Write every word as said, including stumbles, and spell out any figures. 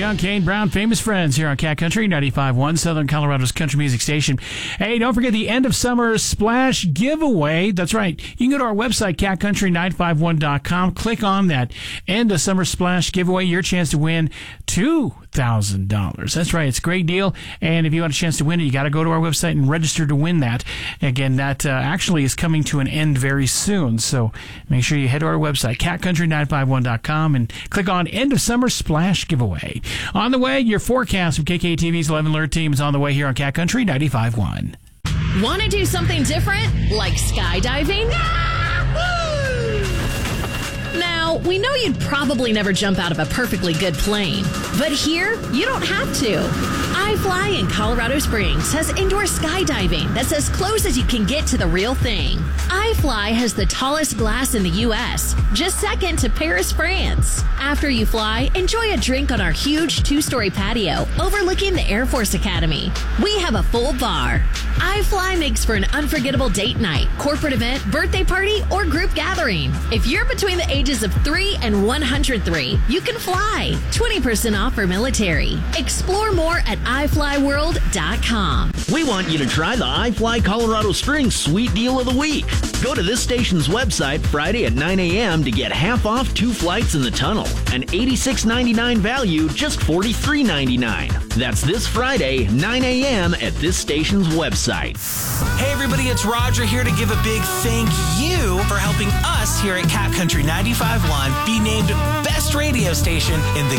Young, Kane Brown, famous friends here on Cat Country ninety-five point one, Southern Colorado's country music station. Hey, don't forget the end of summer splash giveaway. That's right. You can go to our website, cat country nine five one dot com. Click on that end of summer splash giveaway. Your chance to win two thousand dollars. That's right. It's a great deal. And if you want a chance to win it, you got to go to our website and register to win that. Again, that uh, actually is coming to an end very soon. So make sure you head to our website, cat country nine five one dot com, and click on End of Summer Splash Giveaway. On the way, your forecast from K K T V's eleven Alert team is on the way here on Cat Country ninety-five point one. Want to do something different? Like skydiving? Now, we know you'd probably never jump out of a perfectly good plane, but here, you don't have to. iFly in Colorado Springs has indoor skydiving that's as close as you can get to the real thing. iFly has the tallest glass in the U S, just second to Paris, France. After you fly, enjoy a drink on our huge two-story patio overlooking the Air Force Academy. We have a full bar. iFly makes for an unforgettable date night, corporate event, birthday party, or group gathering. If you're between the ages of three and one hundred three, you can fly. twenty percent off for military. Explore more at i fly world dot com. We want you to try the iFly Colorado Springs Sweet Deal of the Week. Go to this station's website Friday at nine a.m. to get half off two flights in the tunnel. An eighty-six ninety-nine value, just forty-three ninety-nine. That's this Friday, nine a.m. at this station's website. Hey everybody, it's Roger here to give a big thank you for helping us here at Cat Country ninety-five point one be named Best Radio Station in the